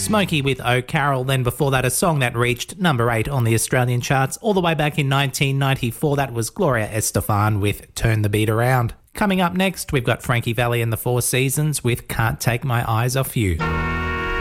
Smokey with Oh Carol, then before that a song that reached number 8 on the Australian charts all the way back in 1994. That was Gloria Estefan with Turn the Beat Around. Coming up next, we've got Frankie Valli and the Four Seasons with Can't Take My Eyes Off You.